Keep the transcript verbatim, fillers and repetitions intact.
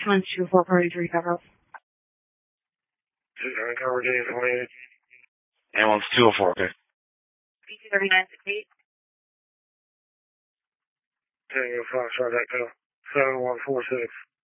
one two four party three cover. two nine cover day twenty-eight. Ambulance two oh four, okay. P two thirty-nine sixty-eight. Tango Foxtrot Echo seven one four six.